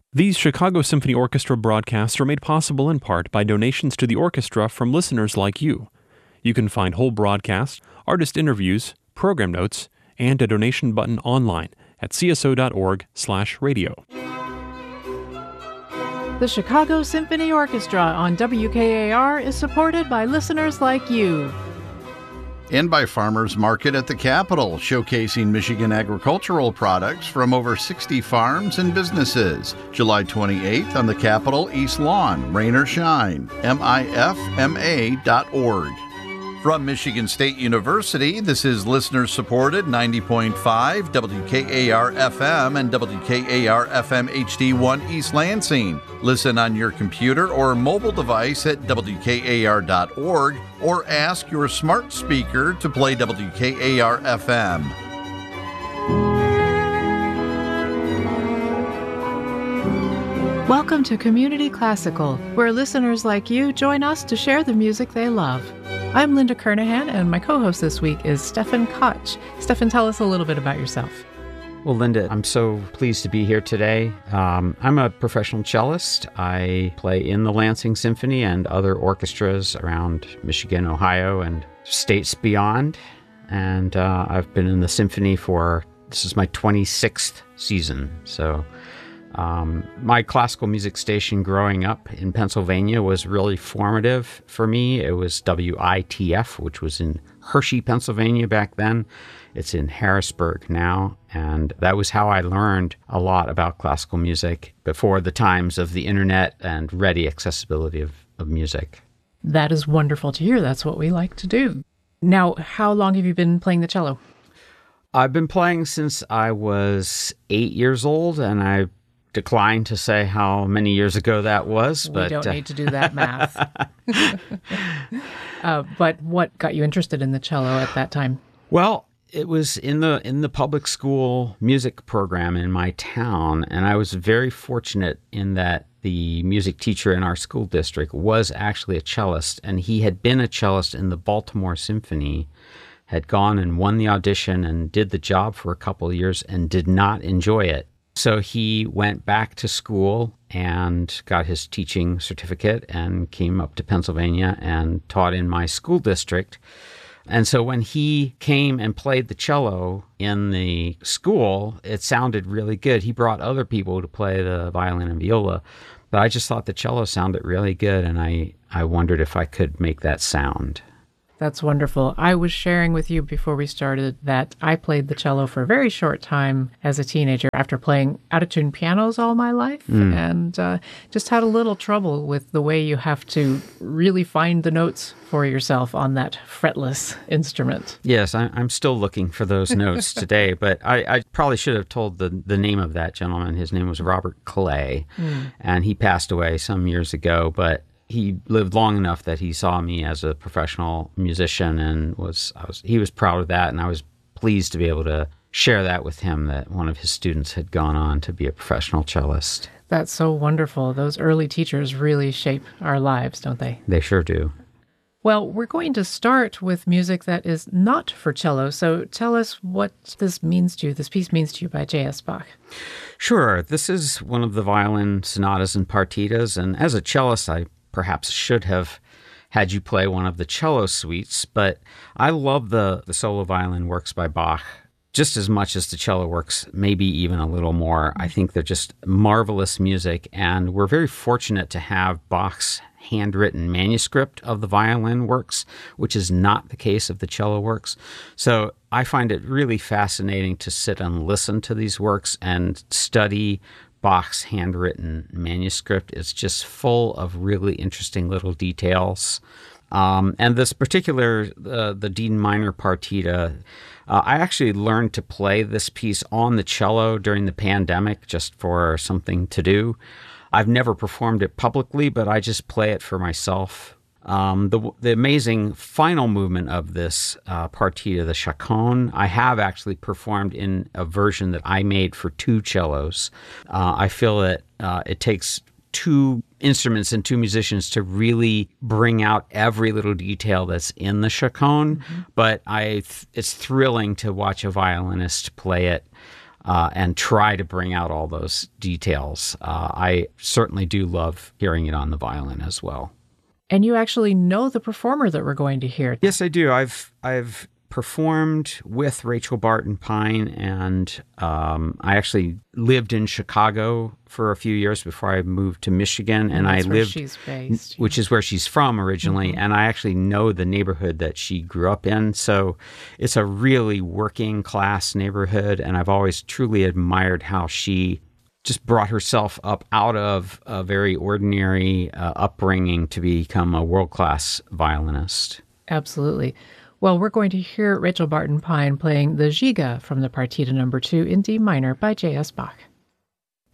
These Chicago Symphony Orchestra broadcasts are made possible in part by donations to the orchestra from listeners like you. You can find whole broadcasts, artist interviews, program notes, and a donation button online at cso.org/radio. The Chicago Symphony Orchestra on WKAR is supported by listeners like you. And by Farmers Market at the Capitol, showcasing Michigan agricultural products from over 60 farms and businesses. July 28th on the Capitol East Lawn, rain or shine, mifma.org. From Michigan State University, this is listener-supported 90.5 WKAR-FM and WKAR-FM HD1 East Lansing. Listen on your computer or mobile device at WKAR.org or ask your smart speaker to play WKAR-FM. Welcome to Community Classical, where listeners like you join us to share the music they love. I'm Linda Kernahan, and my co-host this week is Stefan Koch. Stefan, tell us a little bit about yourself. Well, Linda, I'm so pleased to be here today. I'm a professional cellist. I play in the Lansing Symphony and other orchestras around Michigan, Ohio, and states beyond. And I've been in the symphony this is my 26th season. So my classical music station growing up in Pennsylvania was really formative for me. It was WITF, which was in Hershey, Pennsylvania back then. It's in Harrisburg now, and that was how I learned a lot about classical music before the times of the internet and ready accessibility of music. That is wonderful to hear. That's what we like to do. Now, how long have you been playing the cello? I've been playing since I was 8 years old, and I decline to say how many years ago that was. We don't need to do that math. But what got you interested in the cello at that time? Well, it was in the public school music program in my town, and I was very fortunate in that the music teacher in our school district was actually a cellist, and he had been a cellist in the Baltimore Symphony, had gone and won the audition and did the job for a couple of years and did not enjoy it. So he went back to school and got his teaching certificate and came up to Pennsylvania and taught in my school district. And so when he came and played the cello in the school, it sounded really good. He brought other people to play the violin and viola, but I just thought the cello sounded really good, and I wondered if I could make that sound. That's wonderful. I was sharing with you before we started that I played the cello for a very short time as a teenager after playing out-of-tune pianos all my life, and just had a little trouble with the way you have to really find the notes for yourself on that fretless instrument. Yes, I'm still looking for those notes today, but I probably should have told the name of that gentleman. His name was Robert Clay, and he passed away some years ago, but he lived long enough that he saw me as a professional musician, and he was proud of that, and I was pleased to be able to share that with him, that one of his students had gone on to be a professional cellist. That's so wonderful. Those early teachers really shape our lives, don't they? They sure do. Well, we're going to start with music that is not for cello, so tell us what this piece means to you by J.S. Bach. Sure. This is one of the violin sonatas and partitas, and as a cellist, I perhaps should have had you play one of the cello suites, but I love the solo violin works by Bach just as much as the cello works, maybe even a little more. I think they're just marvelous music, and we're very fortunate to have Bach's handwritten manuscript of the violin works, which is not the case of the cello works. So I find it really fascinating to sit and listen to these works and study Bach's handwritten manuscript. Is just full of really interesting little details. And this particular, the D minor partita, I actually learned to play this piece on the cello during the pandemic just for something to do. I've never performed it publicly, but I just play it for myself. The amazing final movement of this partita, the chaconne, I have actually performed in a version that I made for two cellos. I feel that it takes two instruments and two musicians to really bring out every little detail that's in the chaconne, but it's thrilling to watch a violinist play it and try to bring out all those details. I certainly do love hearing it on the violin as well. And you actually know the performer that we're going to hear. Yes, I do. I've performed with Rachel Barton Pine, and I actually lived in Chicago for a few years before I moved to Michigan, and that's I where lived, she's based. which is where she's from originally, and I actually know the neighborhood that she grew up in. So it's a really working class neighborhood, and I've always truly admired how she just brought herself up out of a very ordinary upbringing to become a world-class violinist. Absolutely. Well, we're going to hear Rachel Barton Pine playing the Giga from the Partita No. 2 in D minor by J.S. Bach.